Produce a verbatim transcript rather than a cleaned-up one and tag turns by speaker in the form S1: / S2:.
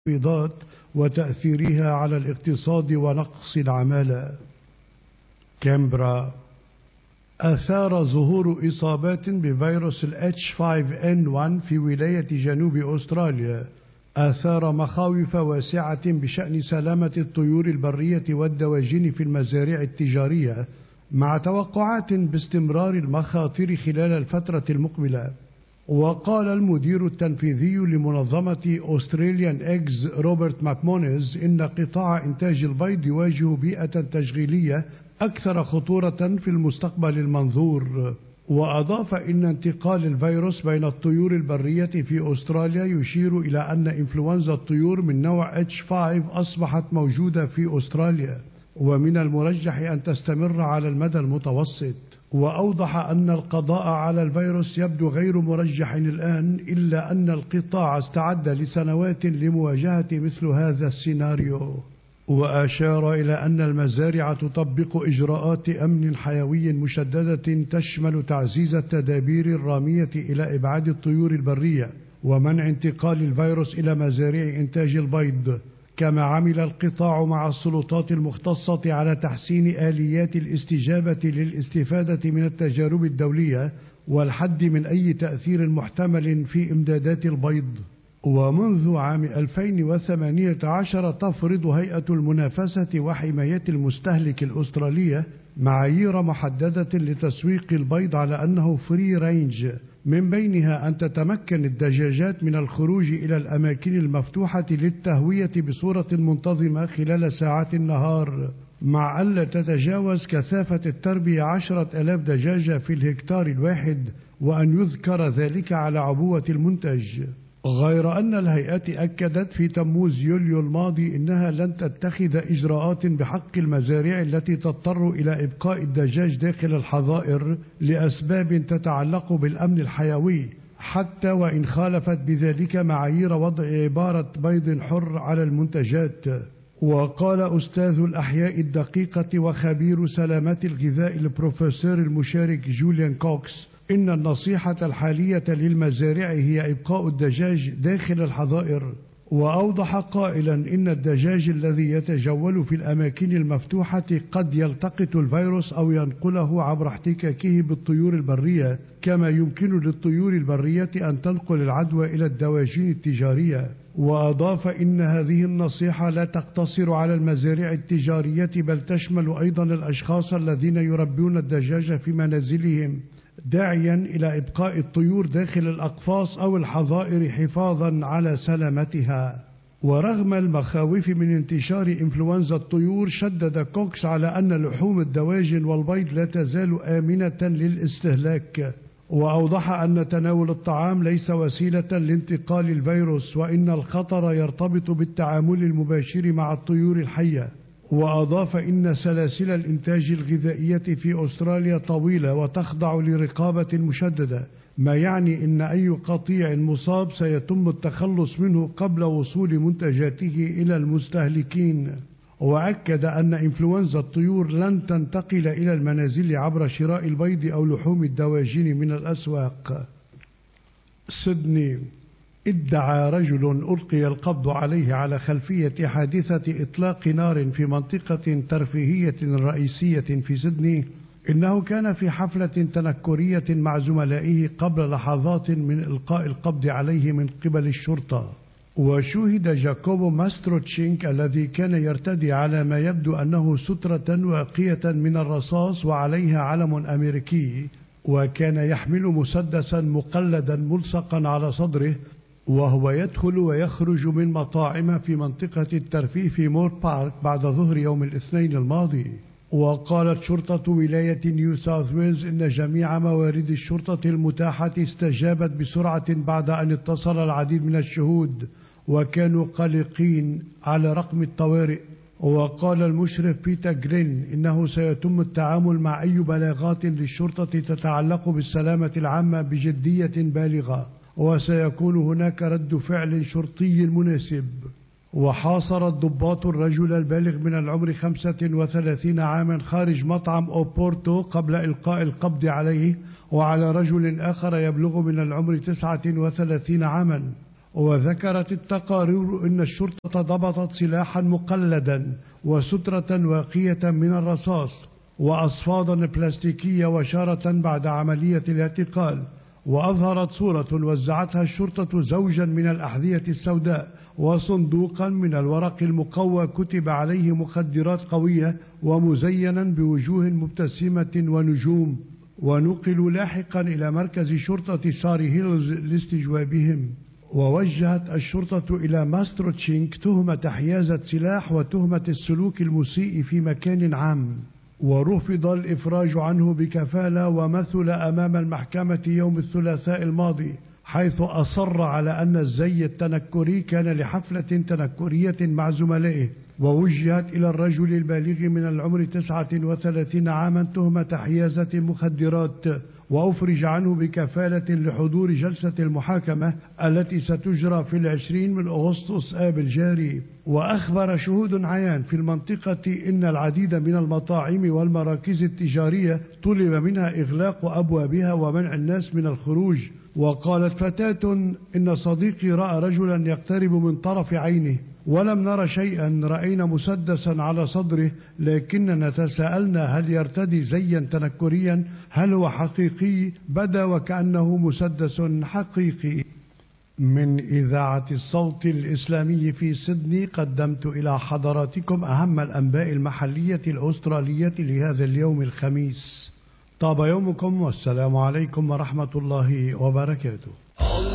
S1: التخفيضات وتأثيرها على الاقتصاد ونقص العمالة. كامبرا. أثار ظهور إصابات بفيروس ال إتش فايف إن ون في ولاية جنوب أستراليا أثار مخاوف واسعة بشأن سلامة الطيور البرية والدواجن في المزارع التجارية، مع توقعات باستمرار المخاطر خلال الفترة المقبلة. وقال المدير التنفيذي لمنظمة أستراليان إيجز روبرت ماكمونيز إن قطاع إنتاج البيض يواجه بيئة تشغيلية أكثر خطورة في المستقبل المنظور. وأضاف إن انتقال الفيروس بين الطيور البرية في أستراليا يشير إلى أن إنفلونزا الطيور من نوع إتش فايف أصبحت موجودة في أستراليا، ومن المرجح أن تستمر على المدى المتوسط. وأوضح أن القضاء على الفيروس يبدو غير مرجح الآن، إلا أن القطاع استعد لسنوات لمواجهة مثل هذا السيناريو. وأشار إلى أن المزارع تطبق إجراءات أمن حيوي مشددة تشمل تعزيز التدابير الرامية إلى إبعاد الطيور البرية ومنع انتقال الفيروس إلى مزارع إنتاج البيض. كما عمل القطاع مع السلطات المختصة على تحسين آليات الاستجابة للاستفادة من التجارب الدولية والحد من أي تأثير محتمل في إمدادات البيض. ومنذ عام ألفين وثمانية عشر تفرض هيئة المنافسة وحماية المستهلك الأسترالية معايير محددة لتسويق البيض على أنه فري رينج، من بينها أن تتمكن الدجاجات من الخروج إلى الأماكن المفتوحة للتهوية بصورة منتظمة خلال ساعات النهار، مع ألا تتجاوز كثافة التربية عشرة آلاف دجاجة في الهكتار الواحد، وأن يذكر ذلك على عبوة المنتج. غير أن الهيئة أكدت في تموز يوليو الماضي إنها لن تتخذ إجراءات بحق المزارع التي تضطر إلى إبقاء الدجاج داخل الحظائر لأسباب تتعلق بالأمن الحيوي، حتى وإن خالفت بذلك معايير وضع عبارة بيض حر على المنتجات. وقال أستاذ الأحياء الدقيقة وخبير سلامة الغذاء البروفيسور المشارك جوليان كوكس إن النصيحة الحالية للمزارع هي إبقاء الدجاج داخل الحظائر. وأوضح قائلا إن الدجاج الذي يتجول في الأماكن المفتوحة قد يلتقط الفيروس أو ينقله عبر احتكاكه بالطيور البرية، كما يمكن للطيور البرية أن تنقل العدوى إلى الدواجن التجارية. وأضاف إن هذه النصيحة لا تقتصر على المزارع التجارية بل تشمل أيضا الأشخاص الذين يربون الدجاج في منازلهم، داعيا إلى إبقاء الطيور داخل الأقفاص أو الحظائر حفاظا على سلامتها. ورغم المخاوف من انتشار إنفلونزا الطيور، شدد كوكس على أن لحوم الدواجن والبيض لا تزال آمنة للاستهلاك. وأوضح أن تناول الطعام ليس وسيلة لانتقال الفيروس، وإن الخطر يرتبط بالتعامل المباشر مع الطيور الحية. وأضاف إن سلاسل الإنتاج الغذائية في أستراليا طويلة وتخضع لرقابة مشددة، ما يعني إن أي قطيع مصاب سيتم التخلص منه قبل وصول منتجاته إلى المستهلكين. وأكد أن إنفلونزا الطيور لن تنتقل إلى المنازل عبر شراء البيض أو لحوم الدواجن من الأسواق. سيدني. ادعى رجل ألقي القبض عليه على خلفية حادثة إطلاق نار في منطقة ترفيهية رئيسية في سيدني إنه كان في حفلة تنكرية مع زملائه قبل لحظات من إلقاء القبض عليه من قبل الشرطة. وشوهد جاكوبو ماستروتشينك الذي كان يرتدي على ما يبدو أنه سترة واقية من الرصاص وعليها علم أمريكي، وكان يحمل مسدسا مقلدا ملصقا على صدره، وهو يدخل ويخرج من مطاعم في منطقة الترفيه في مور بارك بعد ظهر يوم الاثنين الماضي. وقالت شرطة ولاية نيو ساوث ويلز إن جميع موارد الشرطة المتاحة استجابت بسرعة بعد أن اتصل العديد من الشهود وكانوا قلقين على رقم الطوارئ. وقال المشرف بيتر جرين إنه سيتم التعامل مع أي بلاغات للشرطة تتعلق بالسلامة العامة بجدية بالغة، وسيكون هناك رد فعل شرطي مناسب. وحاصر الضباط الرجل البالغ من العمر خمسة وثلاثين عاما خارج مطعم أوبورتو قبل إلقاء القبض عليه، وعلى رجل آخر يبلغ من العمر تسعة وثلاثين عاما. وذكرت التقارير أن الشرطة ضبطت سلاحا مقلدا وسترة واقية من الرصاص وأصفادا بلاستيكية وشارة بعد عملية الاعتقال. وأظهرت صورة وزعتها الشرطة زوجا من الأحذية السوداء وصندوقا من الورق المقوى كتب عليه مخدرات قوية ومزينا بوجوه مبتسمة ونجوم، ونقلوا لاحقا إلى مركز شرطة ساري هيلز لاستجوابهم. ووجهت الشرطة إلى ماستروتشينك تهمة حيازة سلاح وتهمة السلوك المسيء في مكان عام، ورفض الإفراج عنه بكفالة ومثل أمام المحكمة يوم الثلاثاء الماضي، حيث أصر على أن الزي التنكري كان لحفلة تنكرية مع زملائه. ووجهت إلى الرجل البالغ من العمر تسعة وثلاثين عاما تهمة حيازة مخدرات، وأفرج عنه بكفالة لحضور جلسة المحاكمة التي ستجرى في العشرين من أغسطس آب الجاري. وأخبر شهود عيان في المنطقة إن العديد من المطاعم والمراكز التجارية طلب منها إغلاق أبوابها ومنع الناس من الخروج. وقالت فتاة إن صديقي رأى رجلا يقترب من طرف عينه ولم نرى شيئا، رأينا مسدسا على صدره، لكننا تساءلنا هل يرتدي زيا تنكريا، هل هو حقيقي؟ بدا وكأنه مسدس حقيقي. من إذاعة الصوت الإسلامي في سيدني قدمت إلى حضراتكم أهم الأنباء المحلية الأسترالية لهذا اليوم الخميس. طاب يومكم والسلام عليكم ورحمة الله وبركاته.